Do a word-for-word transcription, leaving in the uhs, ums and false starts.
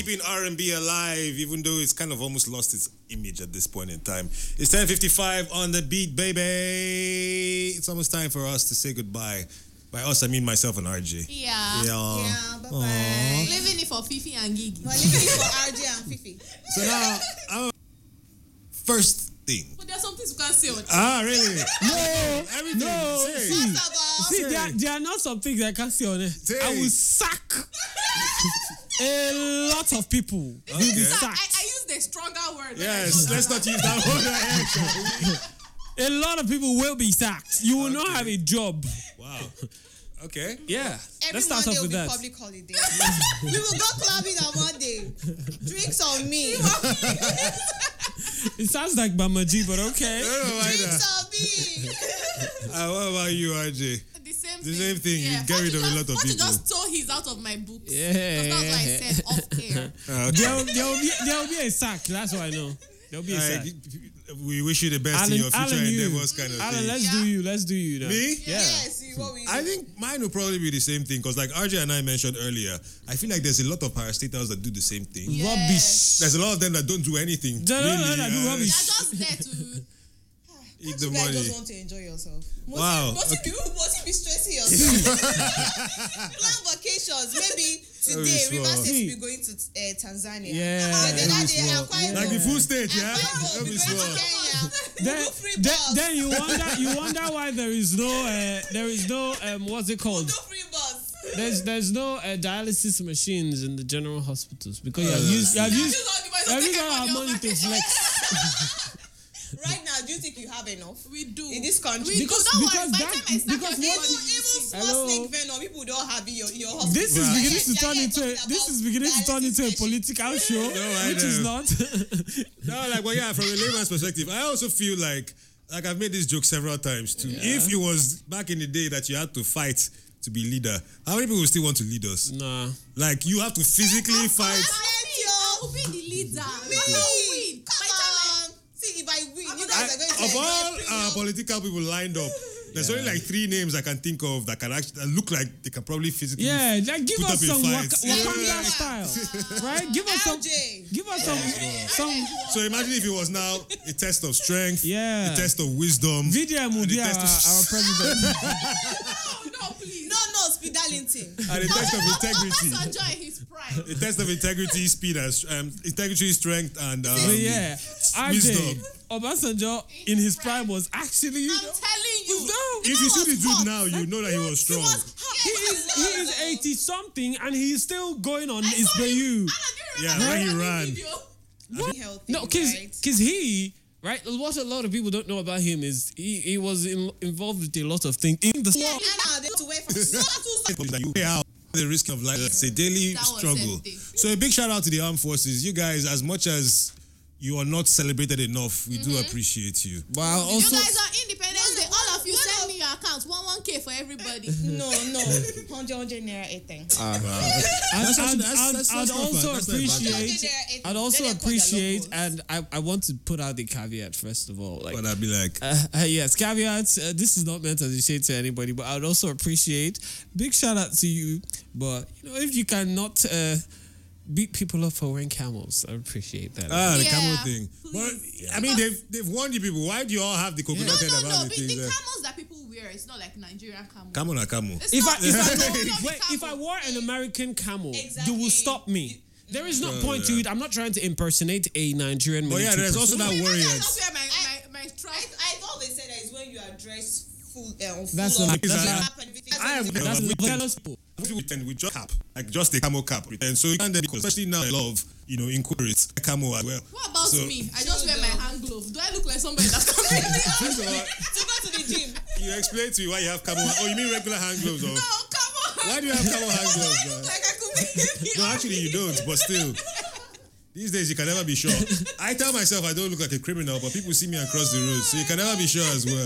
Keeping R and B alive, even though it's kind of almost lost its image at this point in time. It's ten fifty-five on the beat, baby. It's almost time for us to say goodbye. By us, I mean myself and R J. Yeah. Yeah. Yeah, bye-bye. Leaving it for Fifi and Gigi. We're leaving it for R J and Fifi. So now, our first thing. But there's something you can't say on Ah, really? No, Everything. no. Say. See, First of all, see, there, are- there are not some things I can't see on it. Say. I will sack a lot of people. Will be Okay. I, sacked. I used a stronger word. when I Yes, told let's her not that. use that word. A lot of people will be sacked. You will not have a job. Wow. Okay. Yeah. every Let's start Monday off will with be that. public holiday. We will go clubbing on Monday. Drinks on me. It sounds like Bamaji, but okay. I don't know why Drinks that. on me. Uh, what about you, R J? The same The thing. same thing, you Yeah. get rid of a Forty lot of just, Forty people. just stole his out of my books. Yeah. Because that's what I said off air. Uh, okay. There, there, will be, there will be a sack. That's what I know. There will be a Alright, sack. we wish you the best in your future you. endeavors, kind of Alan, thing. let's Yeah. do you. Let's do you now. Me? Yeah. Yes, you- what we I think mine will probably be the same thing because, like R J and I mentioned earlier, I feel like there's a lot of parastatals that do the same thing. Yeah. Rubbish. There's a lot of them that don't do anything. No, no, no, really, no, do uh, rubbish. They're just there to. Eat Can't the you guys money. just want to enjoy yourself? Must Wow, You, must, okay. you be, must you be stressing yourself? Plan vacations. Maybe today, Very River small. State will be going to uh, Tanzania. Yeah, And then very that day, small. Akwa Yeah. Ibom. Like the full state, yeah? Akwa Ibom That'll will be be going small. to Kenya. Then, Do free then, bus. then you wonder, you wonder why there is no, uh, there is no, um, what's it called? Do free bus. There's, there's no uh, dialysis machines in the general hospitals because you have Uh, used, you have You used, use all the money to you have take used all our everybody money off to vacation. flex. Right now, do you think you have enough? We do. In this country? We Because- do. Don't because worry. By the that- time I start because your what- Even, money, you even see. small Hello? snake venom, people don't have in your, in your hospital. This is Right. beginning to Yeah, turn yeah, into a, talking this about is beginning to turn into a dialysis political show, No, I which is know. not. No, like, well, yeah, from a layman's perspective, I also feel like, like I've made this joke several times too. Yeah. If it was back in the day that you had to fight to be leader, how many people would still want to lead us? Nah. Like, you have to physically fight. I will be the leader. Me. I will win. By the time I- Come on. See, if I win, you I, guys are going to of enjoy all premium. our political people lined up, there's only like three names I can think of that can actually that look like they can probably physically. Yeah, like give Put us up a some fight. Wak- Yeah. Wakanda style, right? Give us some, L J. give us some, some. So imagine if it was now a test of strength, Yeah. a test of wisdom. V D M will and a be our, test of- our president. No, please. No, no, Speed Darlington. and a test of integrity. Obasanjo in his prime. A test of integrity, speed, and um, integrity, strength, and um, But yeah, R J wisdom. Obasanjo in his prime was actually. I'm telling you. No. If you see the was hot. dude now, you know that he was strong. He was hot. He is he is eighty something and he is still going on his Bayou. Yeah, when he ran. What? Healthy, No, cause, right? cause he right. What a lot of people don't know about him is he, he was in, involved with a lot of things in the Yeah, and now they to wear from not too You pay out the risk of life. It's a daily That was struggle. empty. So a big shout out to the armed forces. You guys, as much as you are not celebrated enough, we do appreciate you. wow. You Also, guys are Independence Day. All of you one send of- me your accounts. One one k for everybody. No, no. Hundred, hundred naira a thing. I'd, That's I'd, actually- that's- I'd- that's- I'd that's not also bad. That's not bad. appreciate. I'd also appreciate, and I, I want to put out the caveat first of all, like. But I'd be like, Uh, uh, yes, caveats. Uh, this is not meant as a shade to anybody, but I'd also appreciate big shout out to you. But you know, if you cannot uh, beat people up for wearing camels, I appreciate that. ah, the Yeah, camel thing. please. But I mean, they've they've warned you people. Why do you all have the coconut No, head no, about no. the The, things? the there? camels that people wear, it's not like Nigerian camel. Camel or camel? It's if I not, if I it's not wait, the wait, if I camel. wore an American camel, Exactly. you will stop me. There is no Yeah, point to yeah. it. I'm not trying to impersonate a Nigerian. But yeah, military there's also personnel. that Imagine I warriors. don't wear my, my, my I, stripe. I thought they said that is when you are dressed full, uh, full That's of not- that's makeup not- and everything. I have That's we the pretend- jealous people. we pretend with just cap, like just a camel cap. And so you can then, especially now, I love you know incorporate a camel as well. What about So- me? I just wear Shoulder. my hand gloves. Do I look like somebody that's coming? First of all, To go to the gym. you explain to me why you have camel. Oh, you mean regular hand gloves? Or No, come on. why do you have camel hand gloves? I man? look like I could be. No, actually, you don't. But still, these days you can never be sure. I tell myself I don't look like a criminal, but people see me across the road, so you can never be sure as well.